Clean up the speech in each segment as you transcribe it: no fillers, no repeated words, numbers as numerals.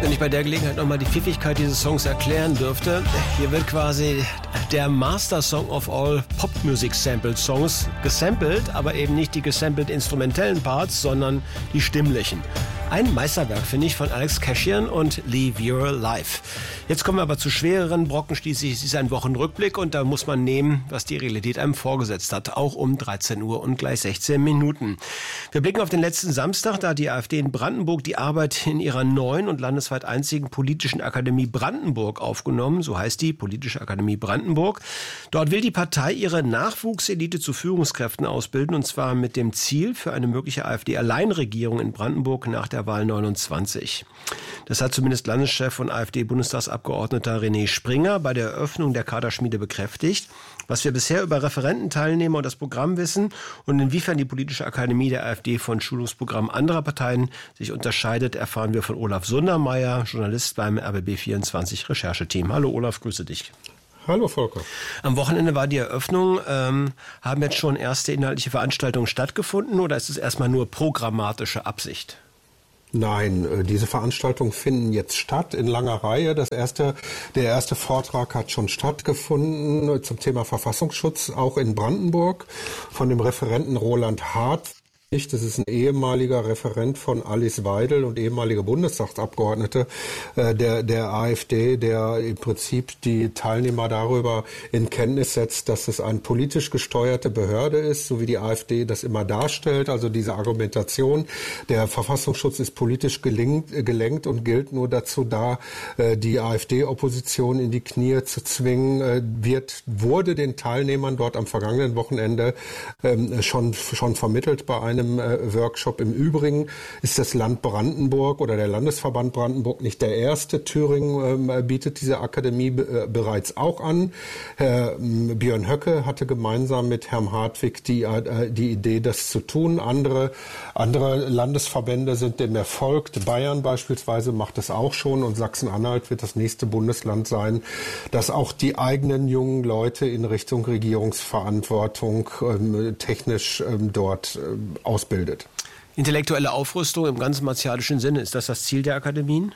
Wenn ich bei der Gelegenheit nochmal die Pfiffigkeit dieses Songs erklären dürfte. Hier wird quasi der Master Song of all Pop-Music-Sampled-Songs gesampelt, aber eben nicht die gesampled instrumentellen Parts, sondern die stimmlichen. Ein Meisterwerk, finde ich, von Alex Cashian und Live Your Life. Jetzt kommen wir aber zu schwereren Brocken. Schließlich ist es ein Wochenrückblick und da muss man nehmen, was die Realität einem vorgesetzt hat. Auch um 13 Uhr und gleich 16 Minuten. Wir blicken auf den letzten Samstag, da hat die AfD in Brandenburg die Arbeit in ihrer neuen und landesweit einzigen Politischen Akademie Brandenburg aufgenommen. So heißt die Politische Akademie Brandenburg. Dort will die Partei ihre Nachwuchselite zu Führungskräften ausbilden, und zwar mit dem Ziel für eine mögliche AfD-Alleinregierung in Brandenburg nach der Wahl 29. Das hat zumindest Landeschef und AfD-Bundestagsabgeordneter René Springer bei der Eröffnung der Kaderschmiede bekräftigt. Was wir bisher über Referententeilnehmer und das Programm wissen und inwiefern die Politische Akademie der AfD von Schulungsprogrammen anderer Parteien sich unterscheidet, erfahren wir von Olaf Sundermeier, Journalist beim RBB24 Rechercheteam. Hallo Olaf, grüße dich. Hallo Volker. Am Wochenende war die Eröffnung. Haben jetzt schon erste inhaltliche Veranstaltungen stattgefunden oder ist es erstmal nur programmatische Absicht? Nein, diese Veranstaltungen finden jetzt statt in langer Reihe. Der erste Vortrag hat schon stattgefunden zum Thema Verfassungsschutz, auch in Brandenburg, von dem Referenten Roland Hart. Das ist ein ehemaliger Referent von Alice Weidel und ehemaliger Bundestagsabgeordnete der AfD, der im Prinzip die Teilnehmer darüber in Kenntnis setzt, dass es eine politisch gesteuerte Behörde ist, so wie die AfD das immer darstellt. Also diese Argumentation, der Verfassungsschutz ist politisch gelenkt und gilt nur dazu da, die AfD-Opposition in die Knie zu zwingen, wurde den Teilnehmern dort am vergangenen Wochenende schon vermittelt bei einem Workshop. Im Übrigen ist das Land Brandenburg oder der Landesverband Brandenburg nicht der erste. Thüringen bietet diese Akademie bereits auch an. Herr Björn Höcke hatte gemeinsam mit Herrn Hartwig die Idee, das zu tun. Andere Landesverbände sind dem erfolgt. Bayern beispielsweise macht es auch schon und Sachsen-Anhalt wird das nächste Bundesland sein, das auch die eigenen jungen Leute in Richtung Regierungsverantwortung technisch dort ausbildet. Intellektuelle Aufrüstung im ganz martialischen Sinne, ist das Ziel der Akademien?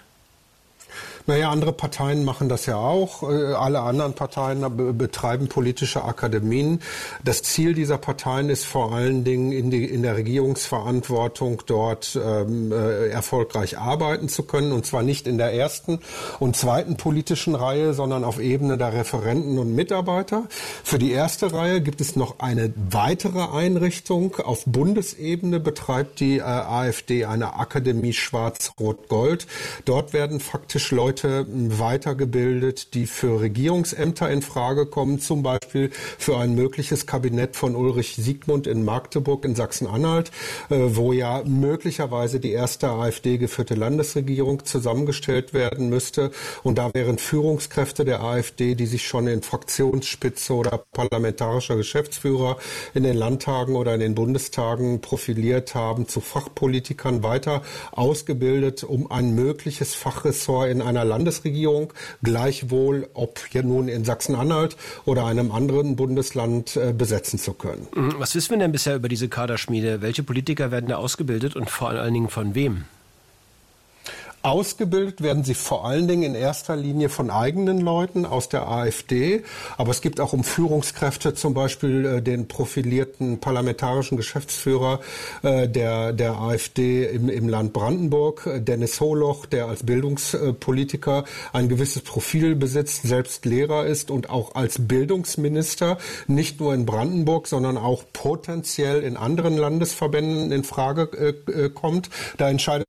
Naja, andere Parteien machen das ja auch. Alle anderen Parteien betreiben politische Akademien. Das Ziel dieser Parteien ist vor allen Dingen in der Regierungsverantwortung dort erfolgreich arbeiten zu können. Und zwar nicht in der ersten und zweiten politischen Reihe, sondern auf Ebene der Referenten und Mitarbeiter. Für die erste Reihe gibt es noch eine weitere Einrichtung. Auf Bundesebene betreibt die AfD eine Akademie Schwarz-Rot-Gold. Dort werden faktisch Leute weitergebildet, die für Regierungsämter in Frage kommen, zum Beispiel für ein mögliches Kabinett von Ulrich Siegmund in Magdeburg in Sachsen-Anhalt, wo ja möglicherweise die erste AfD-geführte Landesregierung zusammengestellt werden müsste. Und da wären Führungskräfte der AfD, die sich schon in Fraktionsspitze oder parlamentarischer Geschäftsführer in den Landtagen oder in den Bundestagen profiliert haben, zu Fachpolitikern weiter ausgebildet, um ein mögliches Fachressort in einer Landesregierung, gleichwohl ob hier nun in Sachsen-Anhalt oder einem anderen Bundesland besetzen zu können. Was wissen wir denn bisher über diese Kaderschmiede? Welche Politiker werden da ausgebildet und vor allen Dingen von wem? Ausgebildet werden sie vor allen Dingen in erster Linie von eigenen Leuten aus der AfD. Aber es gibt auch um Führungskräfte zum Beispiel den profilierten parlamentarischen Geschäftsführer der AfD im Land Brandenburg, Dennis Holoch, der als Bildungspolitiker ein gewisses Profil besitzt, selbst Lehrer ist und auch als Bildungsminister nicht nur in Brandenburg, sondern auch potenziell in anderen Landesverbänden in Frage kommt. Da entscheidet...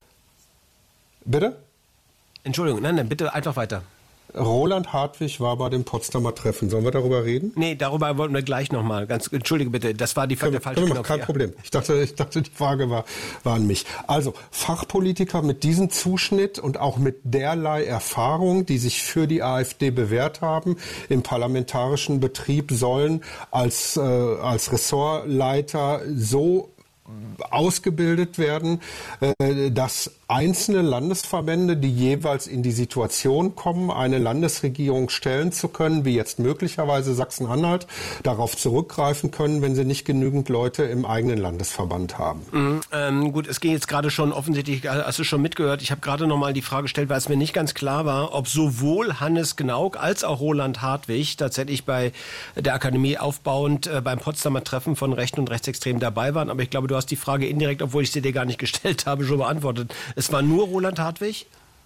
Bitte? Entschuldigung, nein, bitte einfach weiter. Roland Hartwig war bei dem Potsdamer Treffen. Sollen wir darüber reden? Nee, darüber wollten wir gleich nochmal. Entschuldige bitte, das war der falsche Knopf. Kein Problem. Ich dachte, die Frage war an mich. Also, Fachpolitiker mit diesem Zuschnitt und auch mit derlei Erfahrung, die sich für die AfD bewährt haben, im parlamentarischen Betrieb sollen als Ressortleiter so ausgebildet werden, dass einzelne Landesverbände, die jeweils in die Situation kommen, eine Landesregierung stellen zu können, wie jetzt möglicherweise Sachsen-Anhalt, darauf zurückgreifen können, wenn sie nicht genügend Leute im eigenen Landesverband haben. Gut, es ging jetzt gerade schon offensichtlich, hast du schon mitgehört, ich habe gerade noch mal die Frage gestellt, weil es mir nicht ganz klar war, ob sowohl Hannes Gnauk als auch Roland Hartwig tatsächlich bei der Akademie aufbauend beim Potsdamer Treffen von Rechten und Rechtsextremen dabei waren. Aber ich glaube, du hast die Frage indirekt, obwohl ich sie dir gar nicht gestellt habe, schon beantwortet. Es war nur Roland Hartwig?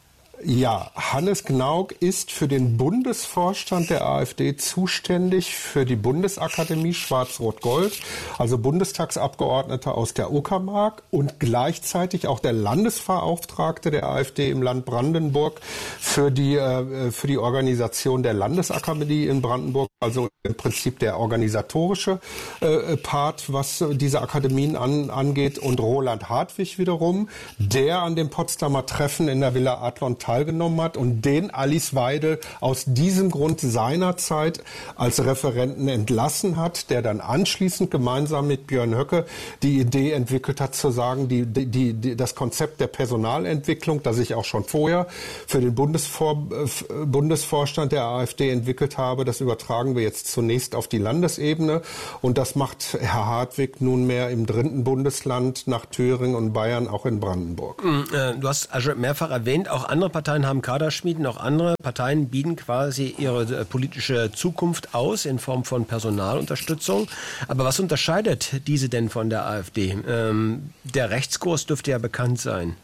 Ja, Hannes Gnauk ist für den Bundesvorstand der AfD zuständig, für die Bundesakademie Schwarz-Rot-Gold, also Bundestagsabgeordneter aus der Uckermark und gleichzeitig auch der Landesbeauftragte der AfD im Land Brandenburg für die Organisation der Landesakademie in Brandenburg, also im Prinzip der organisatorische Part, was diese Akademien angeht. Und Roland Hartwig wiederum, der an dem Potsdamer Treffen in der Villa Adlon teilgenommen hat und den Alice Weidel aus diesem Grund seinerzeit als Referenten entlassen hat, der dann anschließend gemeinsam mit Björn Höcke die Idee entwickelt hat, zu sagen, das Konzept der Personalentwicklung, das ich auch schon vorher für den Bundesvorstand der AfD entwickelt habe, das übertragen wir jetzt zunächst auf die Landesebene und das macht Herr Hartwig nunmehr im 3. Bundesland nach Thüringen und Bayern auch in Brandenburg. Du hast also mehrfach erwähnt, auch andere Parteien haben Kaderschmieden, auch andere Parteien bieten quasi ihre politische Zukunft aus in Form von Personalunterstützung. Aber was unterscheidet diese denn von der AfD? Der Rechtskurs dürfte ja bekannt sein.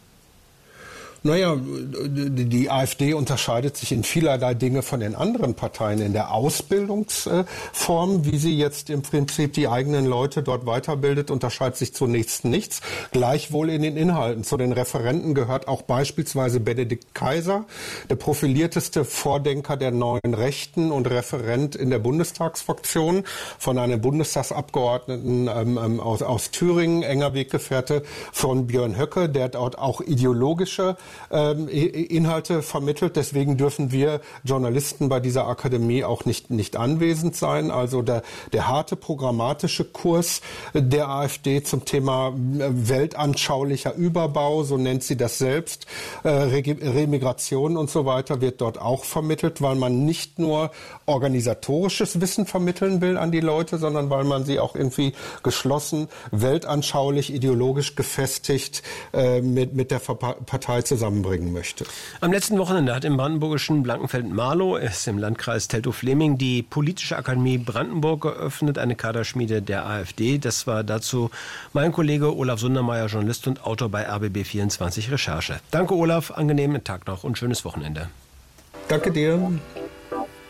Naja, die AfD unterscheidet sich in vielerlei Dinge von den anderen Parteien. In der Ausbildungsform, wie sie jetzt im Prinzip die eigenen Leute dort weiterbildet, unterscheidet sich zunächst nichts. Gleichwohl in den Inhalten. Zu den Referenten gehört auch beispielsweise Benedikt Kaiser, der profilierteste Vordenker der neuen Rechten und Referent in der Bundestagsfraktion, von einem Bundestagsabgeordneten aus Thüringen, enger Weggefährte von Björn Höcke, der dort auch ideologische Inhalte vermittelt. Deswegen dürfen wir Journalisten bei dieser Akademie auch nicht anwesend sein. Also der harte programmatische Kurs der AfD zum Thema weltanschaulicher Überbau, so nennt sie das selbst, Remigration und so weiter, wird dort auch vermittelt, weil man nicht nur organisatorisches Wissen vermitteln will an die Leute, sondern weil man sie auch irgendwie geschlossen, weltanschaulich, ideologisch gefestigt mit der Partei zusammenbringen möchte. Am letzten Wochenende hat im brandenburgischen Blankenfeld-Marlow, ist im Landkreis Teltow-Fleming, die Politische Akademie Brandenburg geöffnet, eine Kaderschmiede der AfD. Das war dazu mein Kollege Olaf Sundermeier, Journalist und Autor bei RBB24 Recherche. Danke Olaf, angenehmen Tag noch und schönes Wochenende. Danke dir.